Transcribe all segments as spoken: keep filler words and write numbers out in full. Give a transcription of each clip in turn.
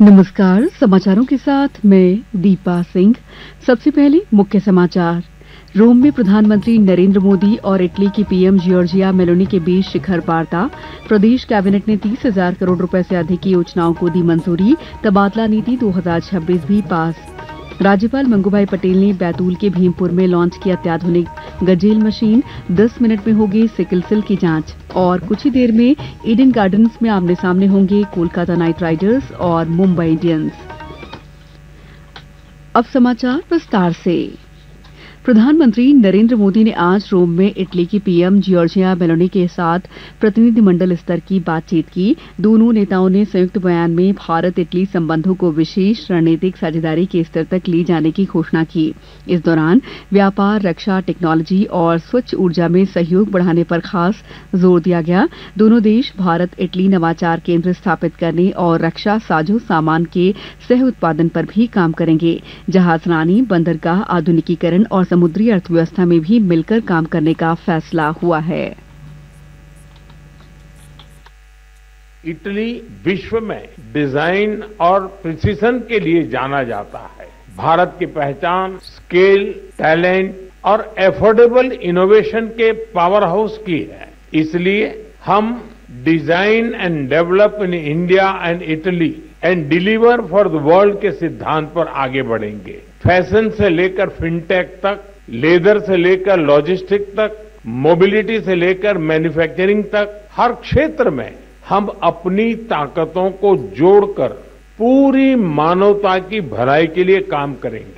नमस्कार, समाचारों के साथ मैं दीपा सिंह। सबसे पहले मुख्य समाचार। रोम में प्रधानमंत्री नरेंद्र मोदी और इटली की पीएम जॉर्जिया मेलोनी के बीच शिखर वार्ता। प्रदेश कैबिनेट ने तीस हजार करोड़ रुपए से अधिक की योजनाओं को दी मंजूरी। तबादला नीति दो हजार छब्बीस भी पास। राज्यपाल मंगूभाई पटेल ने बैतूल के भीमपुर में लॉन्च किया अत्याधुनिक गजेल मशीन। दस मिनट में होगी सिकल सेल की जांच। और कुछ ही देर में ईडन गार्डन्स में आमने सामने होंगे कोलकाता नाइट राइडर्स और मुंबई इंडियंस। अब समाचार विस्तार से। प्रधानमंत्री नरेंद्र मोदी ने आज रोम में इटली की पीएम जॉर्जिया मेलोनी के साथ प्रतिनिधिमंडल स्तर की बातचीत की। दोनों नेताओं ने संयुक्त बयान में भारत इटली संबंधों को विशेष रणनीतिक साझेदारी के स्तर तक ले जाने की घोषणा की। इस दौरान व्यापार, रक्षा, टेक्नोलॉजी और स्वच्छ ऊर्जा में सहयोग बढ़ाने पर खास जोर दिया गया। दोनों देश भारत इटली नवाचार केंद्र स्थापित करने और रक्षा साजो सामान के सह उत्पादन पर भी काम करेंगे। जहाजरानी, बंदरगाह आधुनिकीकरण और समुद्री अर्थव्यवस्था में भी मिलकर काम करने का फैसला हुआ है। इटली विश्व में डिजाइन और प्रिसीजन के लिए जाना जाता है। भारत की पहचान स्केल, टैलेंट और एफोर्डेबल इनोवेशन के पावर हाउस की है। इसलिए हम design and develop in India and Italy and deliver for the world के सिद्धांत पर आगे बढ़ेंगे। फैशन से लेकर फिनटेक तक, लेदर से लेकर लॉजिस्टिक तक, मोबिलिटी से लेकर मैन्युफैक्चरिंग तक, हर क्षेत्र में हम अपनी ताकतों को जोड़कर पूरी मानवता की भलाई के लिए काम करेंगे।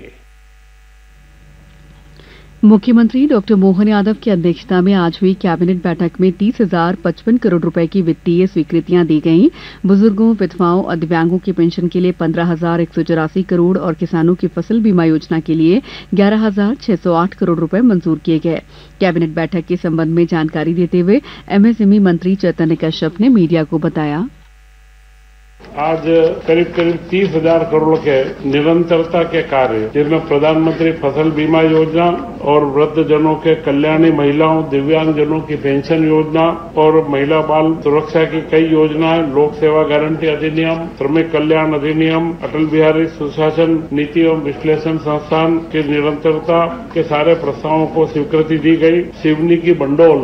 मुख्यमंत्री डॉक्टर मोहन यादव की अध्यक्षता में आज हुई कैबिनेट बैठक में तीस हजार पचपन करोड़ रुपए की वित्तीय स्वीकृतियां दी गईं। बुजुर्गों, विधवाओं और दिव्यांगों की पेंशन के लिए पंद्रह हजार एक सौ चौरासी करोड़ और किसानों की फसल बीमा योजना के लिए ग्यारह हजार छह सौ आठ करोड़ रुपए मंजूर किए गए। कैबिनेट बैठक के संबंध में जानकारी देते हुए एमएसएमई मंत्री चैतन्य कश्यप ने मीडिया को बताया। आज करीब करीब तीस हजार करोड़ के निरंतरता के कार्य, जिनमें प्रधानमंत्री फसल बीमा योजना और वृद्धजनों के कल्याणी, महिलाओं, दिव्यांगजनों की पेंशन योजना और महिला बाल सुरक्षा की कई योजनाएं, लोक सेवा गारंटी अधिनियम, श्रमिक कल्याण अधिनियम, अटल बिहारी सुशासन नीति एवं विश्लेषण संस्थान की निरंतरता के सारे प्रस्तावों को स्वीकृति दी गई। सिवनी की बंडोल